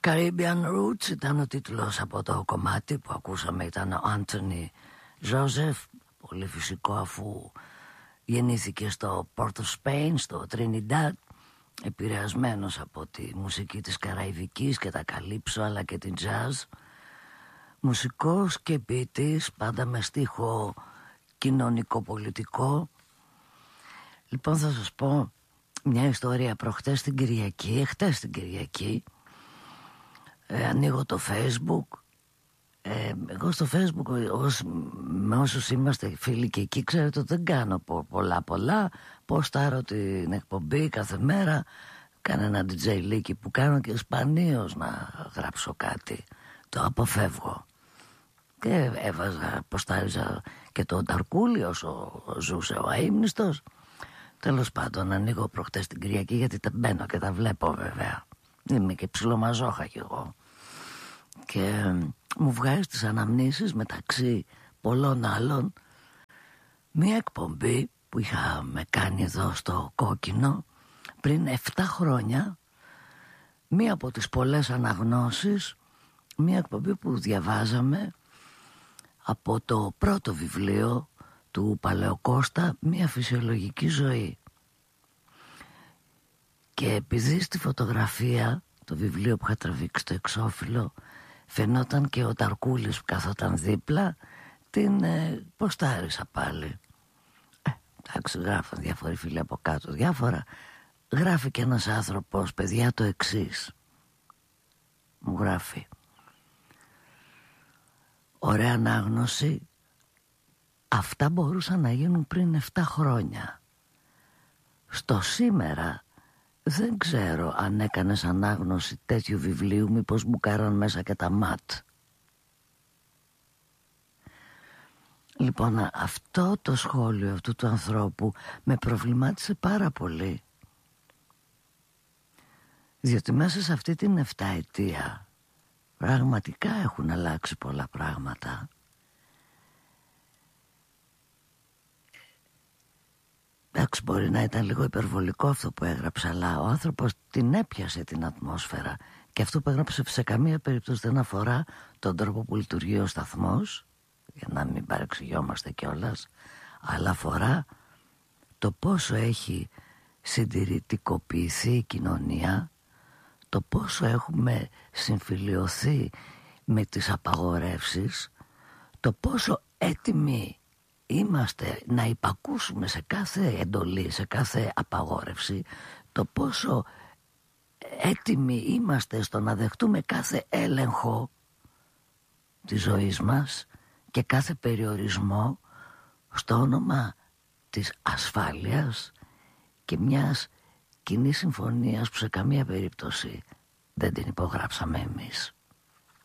Caribbean Roots ήταν ο τίτλος από το κομμάτι που ακούσαμε. Ήταν ο Anthony Joseph, πολύ φυσικό αφού γεννήθηκε στο Port of Spain, στο Trinidad, επηρεασμένος από τη μουσική της Καραϊβικής και τα καλύψω αλλά και την jazz. Μουσικός και ποιητής, πάντα με στίχο κοινωνικό-πολιτικό. Λοιπόν, θα σας πω μια ιστορία. Προχτές την Κυριακή, χτες την Κυριακή, ανοίγω το Facebook. Εγώ στο Facebook, με όσους είμαστε φίλοι και εκεί, ξέρετε ότι δεν κάνω πολλά. Ποστάρω την εκπομπή κάθε μέρα. Κανένα DJ λίκι που κάνω και σπανίως να γράψω κάτι. Το αποφεύγω. Και ποστάριζα και το Ταρκούλι όσο ζούσε ο αείμνηστος. Τέλος πάντων, ανοίγω προχτές την Κυριακή, γιατί τα μπαίνω και τα βλέπω βέβαια. Είμαι και ψιλομαζόχα κι εγώ. Και μου βγάζει τις αναμνήσεις μεταξύ πολλών άλλων μία εκπομπή που είχαμε κάνει εδώ στο Κόκκινο πριν 7 χρόνια. Μία από τις πολλές αναγνώσεις, μία εκπομπή που διαβάζαμε από το πρώτο βιβλίο του Παλαιοκώστα, «Μια φυσιολογική ζωή». Και επειδή στη φωτογραφία, το βιβλίο που είχα τραβήξει στο εξώφυλλο, φαινόταν και ο Ταρκούλης που καθόταν δίπλα, την ποστάρισα πάλι. Εντάξει, γράφαν διάφοροι φίλοι από κάτω διάφορα. Γράφει και ένας άνθρωπος, παιδιά, το εξής. Μου γράφει: ωραία ανάγνωση. Αυτά μπορούσαν να γίνουν πριν 7 χρόνια. Στο σήμερα δεν ξέρω αν έκανες ανάγνωση τέτοιου βιβλίου, μήπως μπουκάραν μέσα και τα ματ. Λοιπόν, αυτό το σχόλιο αυτού του ανθρώπου με προβλημάτισε πάρα πολύ. Διότι μέσα σε αυτή την 7ετία πραγματικά έχουν αλλάξει πολλά πράγματα. Εντάξει, μπορεί να ήταν λίγο υπερβολικό αυτό που έγραψε, αλλά ο άνθρωπος την έπιασε την ατμόσφαιρα. Και αυτό που έγραψε σε καμία περίπτωση δεν αφορά τον τρόπο που λειτουργεί ο σταθμός, για να μην παρεξηγιόμαστε κιόλας, αλλά αφορά το πόσο έχει συντηρητικοποιηθεί η κοινωνία, το πόσο έχουμε συμφιλιωθεί με τις απαγορεύσεις, το πόσο έτοιμοι είμαστε να υπακούσουμε σε κάθε εντολή, σε κάθε απαγόρευση, το πόσο έτοιμοι είμαστε στο να δεχτούμε κάθε έλεγχο της ζωής μας και κάθε περιορισμό στο όνομα της ασφάλειας και μιας κοινής συμφωνίας που σε καμία περίπτωση δεν την υπογράψαμε εμείς.